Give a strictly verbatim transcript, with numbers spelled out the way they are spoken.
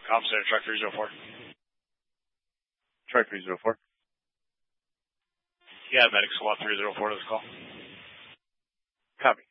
Com Center, Truck three zero four. Truck three zero four. Yeah, Medic Squad three zero four to this call. Copy.